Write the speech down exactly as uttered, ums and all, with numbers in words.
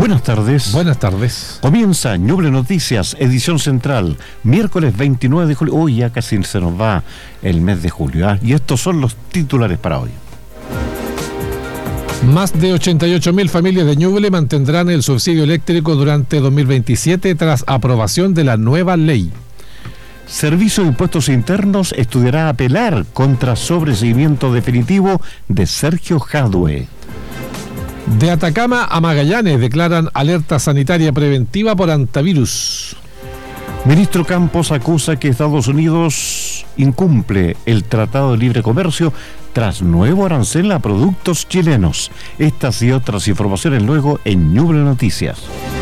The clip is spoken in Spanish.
Buenas tardes. Buenas tardes. Comienza Ñuble Noticias, edición central, miércoles veintinueve de julio. Uy, ya casi se nos va el mes de julio, ¿eh? Y estos son los titulares para hoy. Más de ochenta y ocho mil familias de Ñuble mantendrán el subsidio eléctrico durante dos mil veintisiete tras aprobación de la nueva ley. Servicio de Impuestos Internos estudiará apelar contra sobreseimiento definitivo de Sergio Jadue. De Atacama a Magallanes declaran alerta sanitaria preventiva por antivirus. Ministro Campos acusa que Estados Unidos incumple el Tratado de Libre Comercio tras nuevo arancel a productos chilenos. Estas y otras informaciones luego en Ñuble Noticias.